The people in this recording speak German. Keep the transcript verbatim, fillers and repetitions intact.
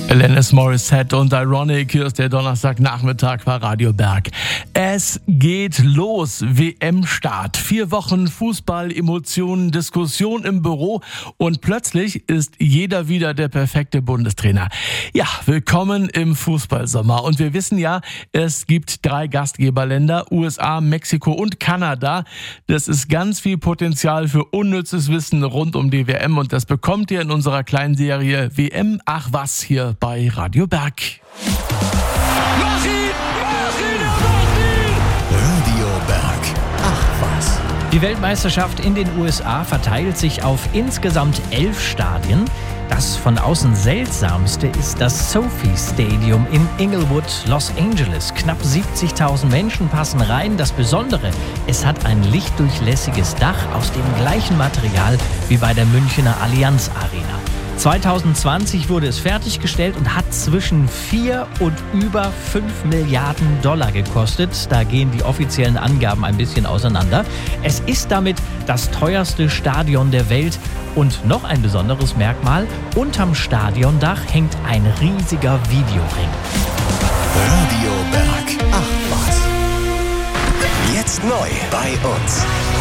Alanis Morissette und Ironic, hier ist der Donnerstagnachmittag bei Radio Berg. Es geht los, W M-Start. Vier Wochen Fußball, Emotionen, Diskussion im Büro und plötzlich ist jeder wieder der perfekte Bundestrainer. Ja, willkommen im Fußballsommer. Und wir wissen ja, es gibt drei Gastgeberländer, U S A, Mexiko und Kanada. Das ist ganz viel Potenzial für unnützes Wissen rund um die W M und das bekommt ihr in unserer kleinen Serie W M Ach was hier bei Radio Berg. Mach ihn! Mach ihn! Er macht ihn! Radio Berg. Ach was. Die Weltmeisterschaft in den U S A verteilt sich auf insgesamt elf Stadien. Das von außen seltsamste ist das SoFi Stadium in Inglewood, Los Angeles. Knapp siebzigtausend Menschen passen rein. Das Besondere, es hat ein lichtdurchlässiges Dach aus dem gleichen Material wie bei der Münchner Allianz Arena. zwanzig zwanzig wurde es fertiggestellt und hat zwischen vier und über fünf Milliarden Dollar gekostet. Da gehen die offiziellen Angaben ein bisschen auseinander. Es ist damit das teuerste Stadion der Welt. Und noch ein besonderes Merkmal, unterm Stadiondach hängt ein riesiger Videoring. Radio Berg. Ach was. Jetzt neu bei uns.